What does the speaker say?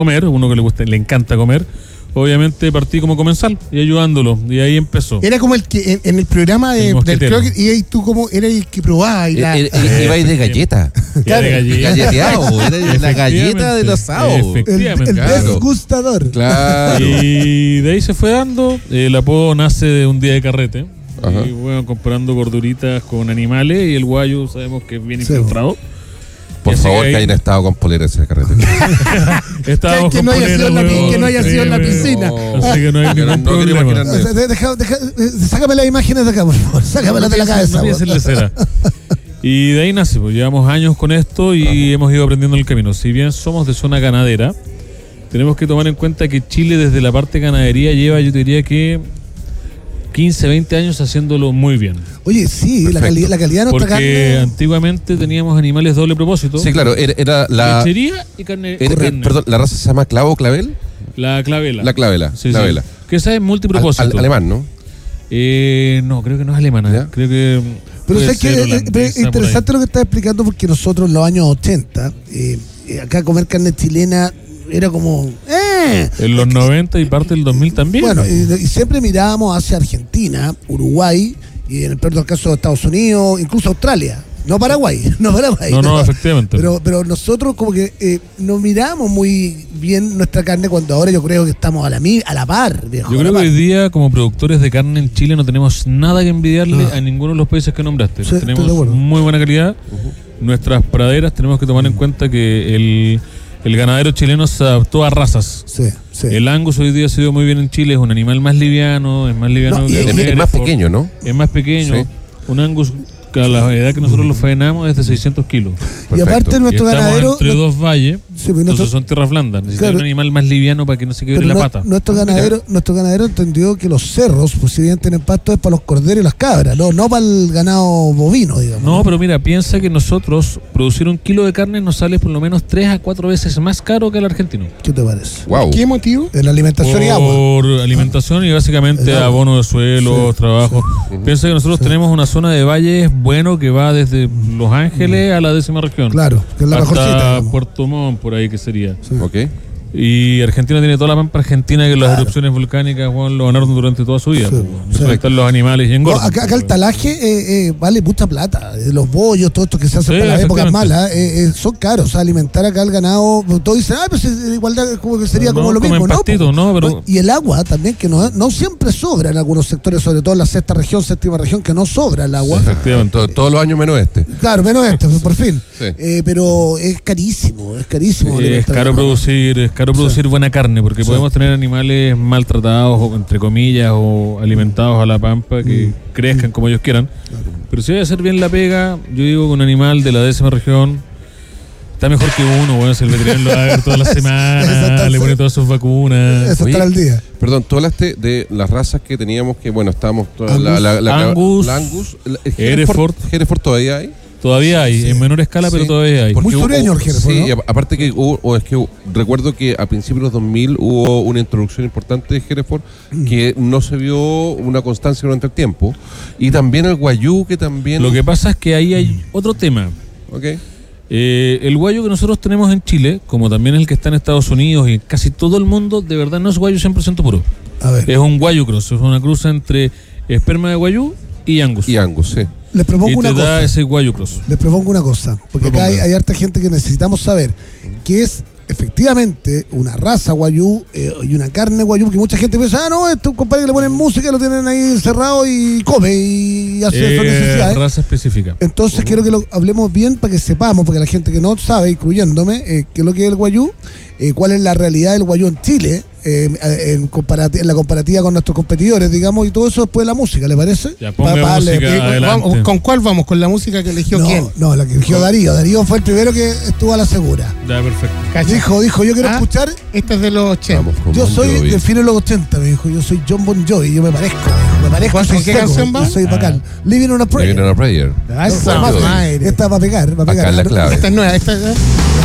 comer, uno que le encanta comer, obviamente partí como comensal y ayudándolo, y ahí empezó. Era como el que en el programa del Crocker, y tú como era el que probaba y iba ahí de galleta. Claro. Galleteado, era la galleta del asado. El desgustador. Claro. Y de ahí se fue dando. El apodo nace de un día de carrete. Ajá. Y bueno, comparando gorduritas con animales, y el guayu sabemos que es bien infiltrado. Por favor, que hayan estado con polera ese carrete. Estábamos que no haya sido en la piscina. Así que no hay ningún problema. Sácame las imágenes de acá, por favor. Sácamelas de la cabeza. Y de ahí nace, pues llevamos años con esto y hemos ido aprendiendo el camino. Si bien somos de zona ganadera, tenemos que tomar en cuenta que Chile desde la parte ganadería lleva, yo diría que 15, 20 años haciéndolo muy bien. Oye, sí, la calidad de nuestra carne. Porque antiguamente teníamos animales doble propósito. Sí, claro, era la lechería y carne. Perdón, ¿la raza se llama clavo o clavel? La clavela. La clavela. Sí, clavela. sí. Que esa es multipropósito. Alemán, ¿no? No, creo que no es alemana. ¿Ya? Creo que. Pero es interesante lo que estás explicando, porque nosotros en los años 80, acá comer carne chilena era como... En los 90 y parte del 2000 también. Bueno, y siempre mirábamos hacia Argentina, Uruguay, y en el peor del caso Estados Unidos, incluso Australia. No Paraguay. No, efectivamente. Pero nosotros como que no miramos muy bien nuestra carne, cuando ahora yo creo que estamos a la par, viejo. Yo creo que hoy día, como productores de carne en Chile, no tenemos nada que envidiarle a ninguno de los países que nombraste. Sí, tenemos muy buena calidad. Nuestras praderas, tenemos que tomar en cuenta que el ganadero chileno se adaptó a razas. Sí. El Angus hoy día ha sido muy bien en Chile, es un animal más liviano, es más pequeño, ¿no? Es más pequeño. Sí. Un Angus, a la edad que nosotros lo faenamos, es de 600 kilos. Y aparte nuestro ganadero... entre dos valles, entonces son tierras blandas. Necesitan un animal más liviano para que no se quiebre la pata. Nuestro ganadero entendió que los cerros, pues si bien tienen pasto, es para los corderos y las cabras, no para el ganado bovino, digamos. No, pero mira, piensa que nosotros producir 1 kilo de carne nos sale por lo menos 3 a 4 veces más caro que el argentino. ¿Qué te parece? Wow. ¿Qué motivo? En la alimentación y agua. Por alimentación y básicamente abono de suelo, trabajo. Piensa que nosotros tenemos una zona de valles bueno que va desde Los Ángeles a la 10ª región. Claro, que es la mejorcita. Hasta Puerto Montt, por ahí que sería. Sí. Ok. Y Argentina tiene toda la pampa argentina, que las erupciones volcánicas, Juan, lo ganaron durante toda su vida. Están los animales y engordan. Acá el talaje vale mucha plata. Los bollos, todo esto que se hace para las épocas malas, son caros. O sea, alimentar acá al ganado, todos dicen, pues igualdad como que sería como lo mismo, ¿no? Pero... Y el agua también, que no siempre sobra en algunos sectores, sobre todo en la 7ª región, que no sobra el agua. Sí, efectivamente, todos los años menos este. Claro, menos este, por fin. Sí. Pero es carísimo. Es caro producir buena carne, porque podemos tener animales maltratados, o entre comillas, o alimentados a la pampa, que crezcan como ellos quieran. Pero si hay que hacer bien la pega, yo digo que un animal de la 10ª región está mejor que uno, bueno, si el veterinario lo va a ver todas las semanas, le pone todas sus vacunas. Eso está al día. Perdón, tú hablaste de las razas que teníamos, que bueno, estábamos... Angus, Hereford todavía hay. Todavía hay, en menor escala, pero todavía hay. Muy sureño el Hereford, sí, ¿no? Aparte que recuerdo que a principios de los 2000 hubo una introducción importante de Hereford que no se vio una constancia durante el tiempo. Y también el guayú, que también... Lo que pasa es que ahí hay otro tema. Okay. El guayu que nosotros tenemos en Chile, como también el que está en Estados Unidos y casi todo el mundo, de verdad no es guayu 100% puro. A ver. Es un guayu cross, es una cruz entre esperma de guayú y Angus. Y Angus, sí. Les propongo una cosa. Da ese guayu cross. Les propongo una cosa, porque acá hay harta gente que necesitamos saber qué es efectivamente una raza guayú y una carne guayú, porque mucha gente piensa, esto compadre que le ponen música, lo tienen ahí encerrado y come y hace sus necesidades. Raza específica. Entonces quiero que lo hablemos bien para que sepamos, porque la gente que no sabe, incluyéndome, qué es lo que es el guayú, cuál es la realidad del guayú en Chile, en la comparativa con nuestros competidores, digamos, y todo eso después de la música, ¿le parece? Ya, ponga música, ¿Con cuál vamos? ¿Con la música que eligió quién? No, la que eligió Darío. Darío fue el primero que estuvo a la segura. Ya, perfecto. Dijo, yo quiero escuchar... Esta es de los 80. Yo soy del fin de los 80, me dijo. Yo soy John Bon Jovi, yo me parezco. ¿Con qué canción va? Yo soy bacán. Living on a Prayer. Living on a Prayer. Esta va a pegar. Acá es la clave. Esta es nueva.